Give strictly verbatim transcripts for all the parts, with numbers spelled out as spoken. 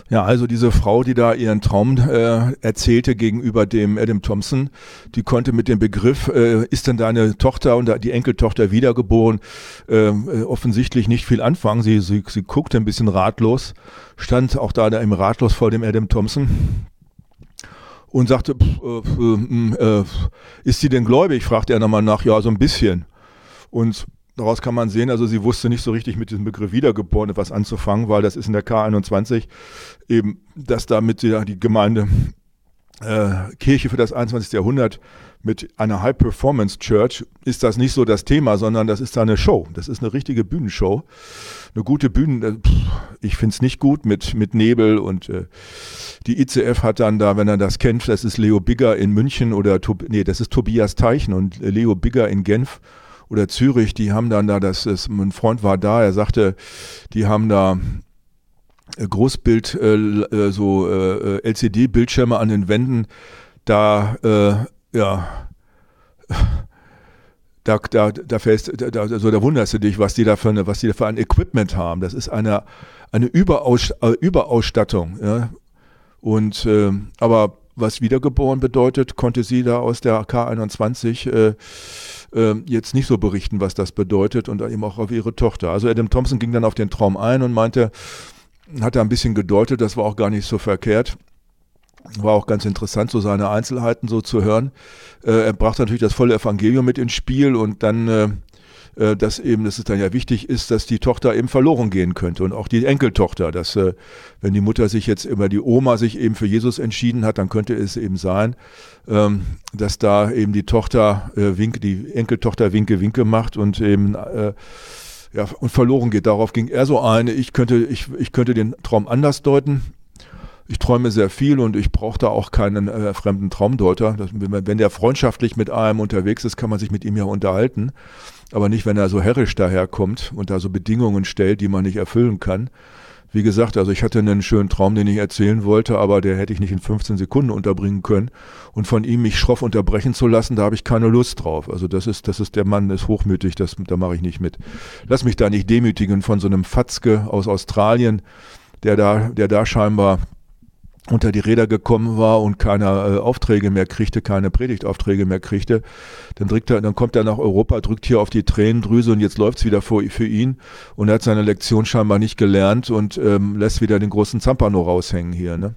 Ja, also diese Frau, die da ihren Traum äh, erzählte gegenüber dem Adam Thompson, die konnte mit dem Begriff, äh, ist denn deine Tochter und die Enkeltochter wiedergeboren, äh, offensichtlich nicht viel anfangen. Sie, sie, sie guckte ein bisschen ratlos, stand auch da, da im Ratlos vor dem Adam Thompson und sagte, pff, äh, äh, ist sie denn gläubig? Fragte er nochmal nach, ja, so ein bisschen. Und daraus kann man sehen, also sie wusste nicht so richtig mit diesem Begriff Wiedergeboren etwas anzufangen, weil das ist in der K einundzwanzig eben, dass damit die, die Gemeinde äh, Kirche für das einundzwanzigste Jahrhundert mit einer High-Performance-Church ist das nicht so das Thema, sondern das ist da eine Show. Das ist eine richtige Bühnenshow. Eine gute Bühne, ich finde es nicht gut mit, mit Nebel und äh, die I C F hat dann da, wenn er das kennt, das ist Leo Bigger in München oder, nee, das ist Tobias Teichen und Leo Bigger in Genf oder Zürich, die haben dann da, das, das mein Freund war da, er sagte, die haben da Großbild, äh, so äh, L C D-Bildschirme an den Wänden, da, äh, ja, da, da, da fällst, da, also da wunderst du dich, was die da für eine, was die da für ein Equipment haben. Das ist eine, eine Überaus, äh, Überausstattung, ja. Und, äh, aber was wiedergeboren bedeutet, konnte sie da aus der K einundzwanzig äh, äh, jetzt nicht so berichten, was das bedeutet und eben auch auf ihre Tochter. Also Adam Thompson ging dann auf den Traum ein und meinte, hat da ein bisschen gedeutet, das war auch gar nicht so verkehrt. War auch ganz interessant, so seine Einzelheiten so zu hören. Äh, er brachte natürlich das volle Evangelium mit ins Spiel und dann, äh, äh, dass eben, dass es dann ja wichtig ist, dass die Tochter eben verloren gehen könnte und auch die Enkeltochter, dass äh, wenn die Mutter sich jetzt über die Oma sich eben für Jesus entschieden hat, dann könnte es eben sein, ähm, dass da eben die Tochter, äh, Winke, die Enkeltochter Winke Winke macht und eben äh, ja, und verloren geht. Darauf ging er so ein, ich könnte, ich, ich könnte den Traum anders deuten. Ich träume sehr viel und ich brauche da auch keinen äh, fremden Traumdeuter. Das, wenn der freundschaftlich mit einem unterwegs ist, kann man sich mit ihm ja unterhalten. Aber nicht, wenn er so herrisch daherkommt und da so Bedingungen stellt, die man nicht erfüllen kann. Wie gesagt, also ich hatte einen schönen Traum, den ich erzählen wollte, aber der hätte ich nicht in fünfzehn Sekunden unterbringen können. Und von ihm mich schroff unterbrechen zu lassen, da habe ich keine Lust drauf. Also das ist, das ist der Mann, ist hochmütig, das, da mache ich nicht mit. Lass mich da nicht demütigen von so einem Fatzke aus Australien, der da, der da scheinbar unter die Räder gekommen war und keine äh, Aufträge mehr kriegte, keine Predigtaufträge mehr kriegte, dann, drückt er, dann kommt er nach Europa, drückt hier auf die Tränendrüse und jetzt läuft's wieder für, für ihn und er hat seine Lektion scheinbar nicht gelernt und ähm, lässt wieder den großen Zampano raushängen hier, ne?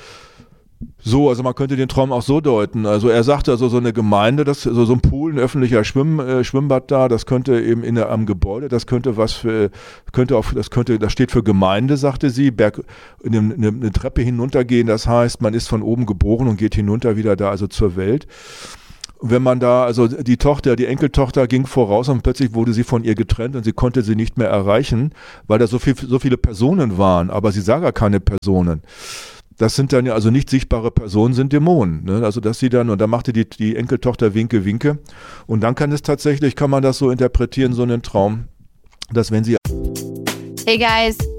So, also man könnte den Traum auch so deuten. Also er sagte, also so eine Gemeinde, das, also so ein Pool, ein öffentlicher Schwimm, äh, Schwimmbad da, das könnte eben in der, am Gebäude, das könnte was für, könnte auch, das könnte, das steht für Gemeinde, sagte sie, Berg, in eine, eine, eine Treppe hinuntergehen, das heißt, man ist von oben geboren und geht hinunter wieder da, also zur Welt. Wenn man da, also die Tochter, die Enkeltochter ging voraus und plötzlich wurde sie von ihr getrennt und sie konnte sie nicht mehr erreichen, weil da so viel, so viele Personen waren, aber sie sah gar keine Personen. Das sind dann ja also nicht sichtbare Personen, sind Dämonen. Ne? Also dass sie dann, und da machte die, die Enkeltochter Winke, Winke. Und dann kann es tatsächlich, kann man das so interpretieren, so einen Traum, dass wenn sie... Hey guys,